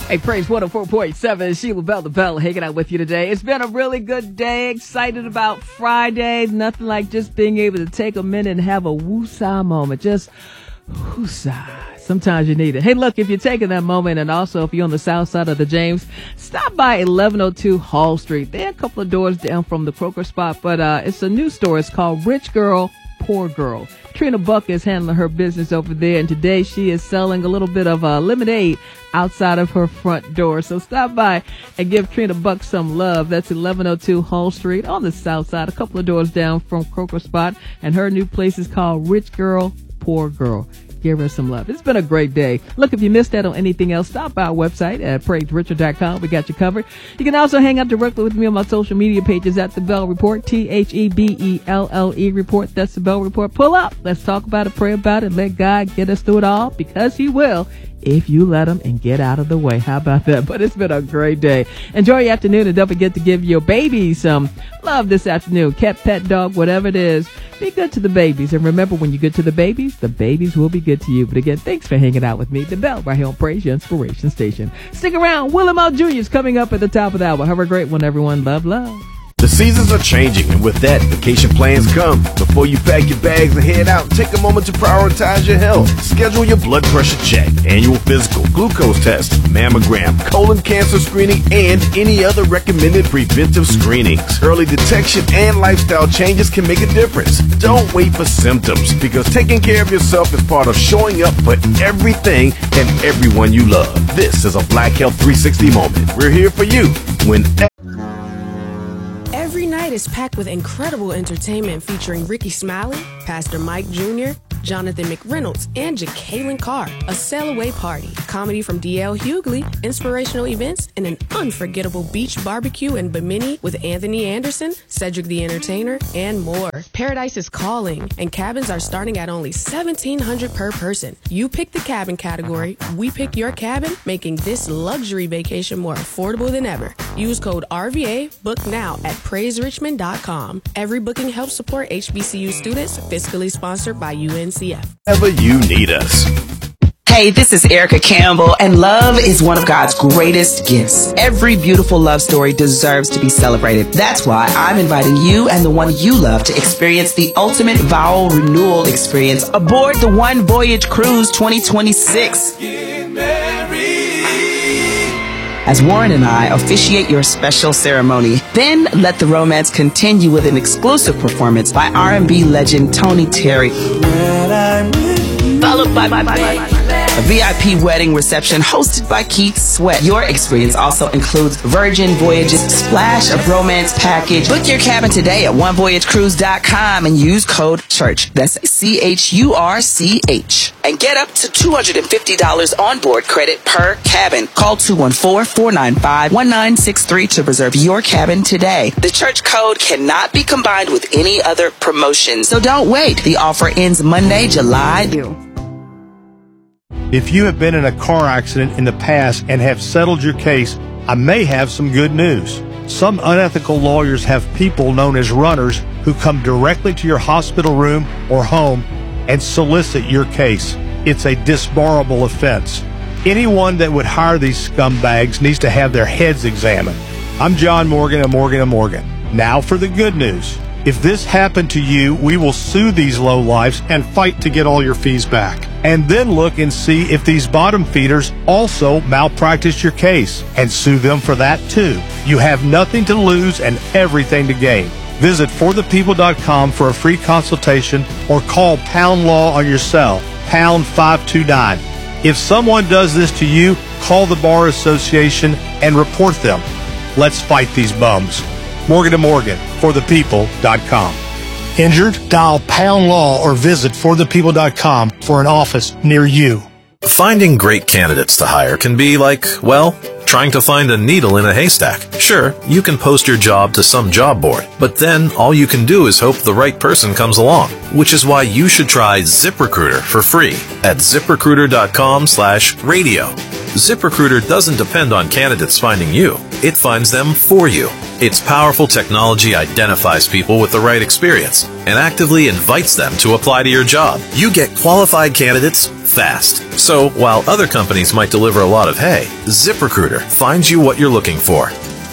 Hey, Praise 104.7, Sheila Bell the Bell hanging out with you today. It's been a really good day. Excited about Friday. Nothing like just being able to take a minute and have a woosah moment. Just woosah. Sometimes you need it. Hey, look, if you're taking that moment, and also if you're on the south side of the James, stop by 1102 Hall Street. They're a couple of doors down from the Croker spot, but it's a new store. It's called Rich Girl, Poor Girl. Trina Buck is handling her business over there, and today she is selling a little bit of lemonade outside of her front door. So stop by and give Trina Buck some love. That's 1102 Hall Street on the south side, a couple of doors down from Croker spot, and her new place is called Rich Girl, Poor Girl. Give her some love. It's been a great day. Look, if you missed that on anything else, stop by our website at praiserichard.com. We got you covered. You can also hang out directly with me on my social media pages at The Bell Report, TheBelle Report. That's The Bell Report. Pull up. Let's talk about it, pray about it, let God get us through it all, because he will if you let him, and get out of the way. How about that? But it's been a great day. Enjoy your afternoon, and don't forget to give your babies some love this afternoon. Cat, pet, dog, whatever it is. Be good to the babies. And remember, when you're good to the babies will be good to you. But again, thanks for hanging out with me. The Bell right here on Praise, your inspiration station. Stick around. Willem L. Jr. is coming up at the top of the hour. Have a great one, everyone. Love, love. The seasons are changing, and with that, vacation plans come. Before you pack your bags and head out, take a moment to prioritize your health. Schedule your blood pressure check, annual physical, glucose test, mammogram, colon cancer screening, and any other recommended preventive screenings. Early detection and lifestyle changes can make a difference. Don't wait for symptoms, because taking care of yourself is part of showing up for everything and everyone you love. This is a Black Health 360 moment. We're here for you whenever. Every night is packed with incredible entertainment featuring Ricky Smiley, Pastor Mike Jr., Jonathan McReynolds, and Jacqueline Carr. A sail away party, comedy from D.L. Hughley, inspirational events, and an unforgettable beach barbecue in Bimini with Anthony Anderson, Cedric the Entertainer, and more. Paradise is calling, and cabins are starting at only $1,700 per person. You pick the cabin category, we pick your cabin, making this luxury vacation more affordable than ever. Use code RVA, book now at praiserichmond.com. Every booking helps support HBCU students, fiscally sponsored by UNCF. Whenever you need us. Hey, this is Erica Campbell, and love is one of God's greatest gifts. Every beautiful love story deserves to be celebrated. That's why I'm inviting you and the one you love to experience the ultimate vow renewal experience aboard the One Voyage Cruise 2026. Get married. As Warren and I officiate your special ceremony, then let the romance continue with an exclusive performance by R&B legend Tony Terry. Followed by a VIP wedding reception hosted by Keith Sweat. Your experience also includes Virgin Voyages Splash of Romance package. Book your cabin today at onevoyagecruise.com and use code CHURCH. That's CHURCH. And get up to $250 onboard credit per cabin. Call 214-495-1963 to reserve your cabin today. The church code cannot be combined with any other promotion. So don't wait. The offer ends Monday, July 2. If you have been in a car accident in the past and have settled your case, I may have some good news. Some unethical lawyers have people known as runners who come directly to your hospital room or home and solicit your case. It's a disbarable offense. Anyone that would hire these scumbags needs to have their heads examined. I'm John Morgan of Morgan & Morgan. Now for the good news. If this happened to you, we will sue these lowlifes and fight to get all your fees back. And then look and see if these bottom feeders also malpracticed your case and sue them for that too. You have nothing to lose and everything to gain. Visit forthepeople.com for a free consultation or call Pound Law on your cell, pound 529. If someone does this to you, call the Bar Association and report them. Let's fight these bums. Morgan & Morgan, forthepeople.com. Injured? Dial Pound Law or visit forthepeople.com for an office near you. Finding great candidates to hire can be like, well, trying to find a needle in a haystack. Sure, you can post your job to some job board, but then all you can do is hope the right person comes along, which is why you should try ZipRecruiter for free at ziprecruiter.com/radio. ZipRecruiter doesn't depend on candidates finding you. It finds them for you. Its powerful technology identifies people with the right experience and actively invites them to apply to your job. You get qualified candidates fast. So, while other companies might deliver a lot of hay, ZipRecruiter finds you what you're looking for.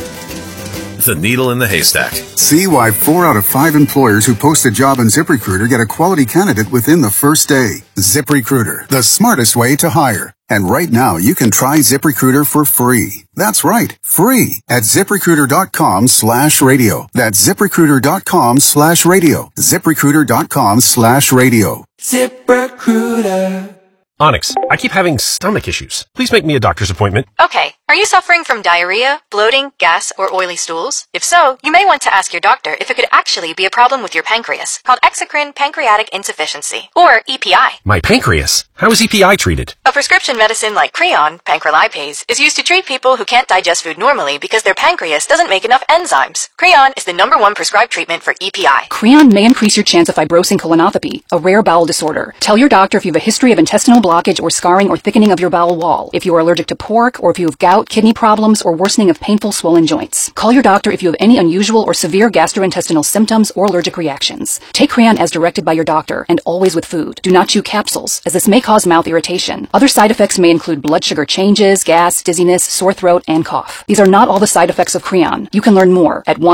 The needle in the haystack. See why 4 out of 5 employers who post a job in ZipRecruiter get a quality candidate within the first day. ZipRecruiter, the smartest way to hire. And right now, you can try ZipRecruiter for free. That's right, free at ZipRecruiter.com/radio. That's ZipRecruiter.com/radio. ZipRecruiter.com/radio. ZipRecruiter. Onyx, I keep having stomach issues. Please make me a doctor's appointment. Okay. Are you suffering from diarrhea, bloating, gas, or oily stools? If so, you may want to ask your doctor if it could actually be a problem with your pancreas, called exocrine pancreatic insufficiency, or EPI. My pancreas? How is EPI treated? A prescription medicine like Creon, pancrelipase, is used to treat people who can't digest food normally because their pancreas doesn't make enough enzymes. Creon is the #1 prescribed treatment for EPI. Creon may increase your chance of fibrosing colonopathy, a rare bowel disorder. Tell your doctor if you have a history of intestinal blockage or scarring or thickening of your bowel wall, if you are allergic to pork, or if you have gout, kidney problems, or worsening of painful swollen joints. Call your doctor if you have any unusual or severe gastrointestinal symptoms or allergic reactions. Take Creon as directed by your doctor, and always with food. Do not chew capsules, as this may cause mouth irritation. Other side effects may include blood sugar changes, gas, dizziness, sore throat, and cough. These are not all the side effects of Creon. You can learn more at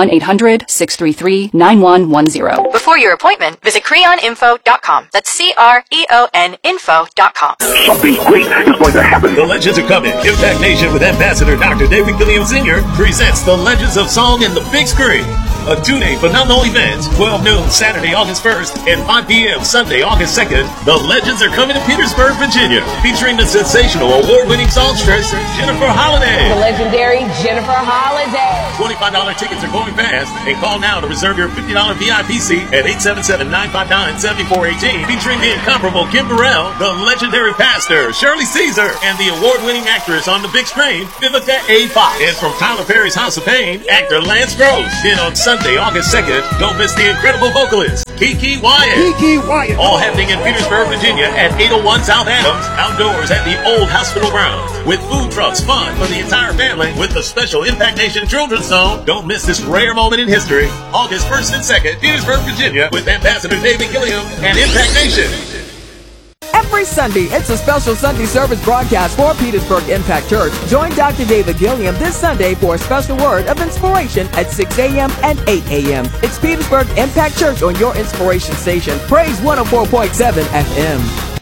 1-800-633-9110. Before your appointment, visit creoninfo.com. That's CREON info.com. Something great is going to happen. The Legends are coming. Impact Nation with Ambassador Dr. David Gilliam Sr. presents The Legends of Song in the Big Screen. A 2-day phenomenal event, 12 noon Saturday, August 1st, and 5 p.m. Sunday, August 2nd. The Legends are coming to Petersburg, Virginia, featuring the sensational award-winning songstress, Jennifer Holliday. The legendary Jennifer Holliday. $25 tickets are going fast, and call now to reserve your $50 VIP seat at 877-959-7418, featuring the incomparable Kim Burrell, the legendary pastor, Shirley Caesar, and the award-winning actress on the big screen, Vivica A. Fox. And from Tyler Perry's House of Pain, actor Lance Gross. Then on Sunday, August 2nd, don't miss the incredible vocalist, Kiki Wyatt. Kiki Wyatt. All happening in Petersburg, Virginia at 801 South Adams, outdoors at the old hospital grounds, with food trucks, fun for the entire family, with the special Impact Nation Children's Zone. Don't miss this rare moment in history. August 1st and 2nd, Petersburg, Virginia, with Ambassador David Gilliam and Impact Nation. Every Sunday, it's a special Sunday service broadcast for Petersburg Impact Church. Join Dr. David Gilliam this Sunday for a special word of inspiration at 6 a.m. and 8 a.m. It's Petersburg Impact Church on your inspiration station. Praise 104.7 FM.